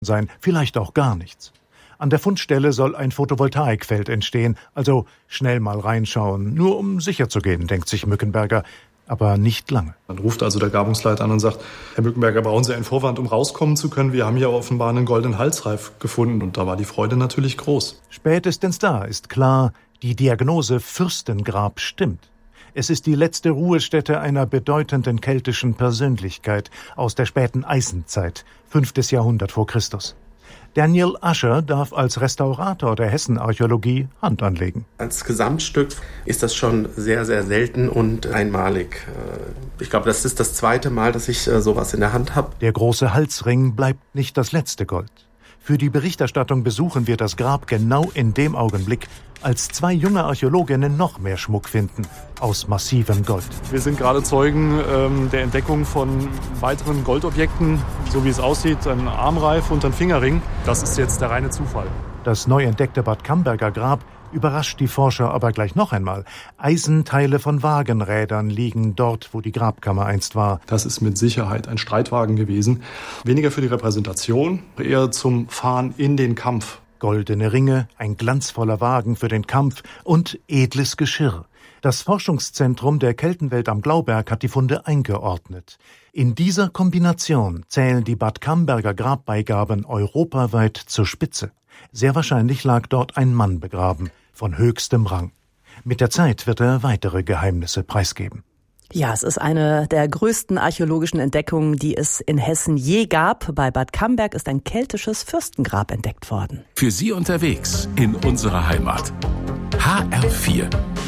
sein, vielleicht auch gar nichts. An der Fundstelle soll ein Photovoltaikfeld entstehen, also schnell mal reinschauen, nur um sicher zu gehen, denkt sich Mückenberger, aber nicht lange. Dann ruft also der Grabungsleiter an und sagt, Herr Mückenberger, brauchen Sie einen Vorwand, um rauskommen zu können? Wir haben hier offenbar einen goldenen Halsreif gefunden. Und da war die Freude natürlich groß. Spätestens da ist klar, die Diagnose Fürstengrab stimmt. Es ist die letzte Ruhestätte einer bedeutenden keltischen Persönlichkeit aus der späten Eisenzeit, 5. Jahrhundert vor Christus. Daniel Ascher darf als Restaurator der Hessenarchäologie Hand anlegen. Als Gesamtstück ist das schon sehr, sehr selten und einmalig. Ich glaube, das ist das 2. Mal, dass ich sowas in der Hand habe. Der große Halsring bleibt nicht das letzte Gold. Für die Berichterstattung besuchen wir das Grab genau in dem Augenblick, als 2 junge Archäologinnen noch mehr Schmuck finden, aus massivem Gold. Wir sind gerade Zeugen der Entdeckung von weiteren Goldobjekten, so wie es aussieht, ein Armreif und ein Fingerring. Das ist jetzt der reine Zufall. Das neu entdeckte Bad Camberger Grab überrascht die Forscher aber gleich noch einmal. Eisenteile von Wagenrädern liegen dort, wo die Grabkammer einst war. Das ist mit Sicherheit ein Streitwagen gewesen. Weniger für die Repräsentation, eher zum Fahren in den Kampf. Goldene Ringe, ein glanzvoller Wagen für den Kampf und edles Geschirr. Das Forschungszentrum der Keltenwelt am Glauberg hat die Funde eingeordnet. In dieser Kombination zählen die Bad Camberger Grabbeigaben europaweit zur Spitze. Sehr wahrscheinlich lag dort ein Mann begraben, von höchstem Rang. Mit der Zeit wird er weitere Geheimnisse preisgeben. Ja, es ist eine der größten archäologischen Entdeckungen, die es in Hessen je gab. Bei Bad Camberg ist ein keltisches Fürstengrab entdeckt worden. Für Sie unterwegs in unserer Heimat. HR4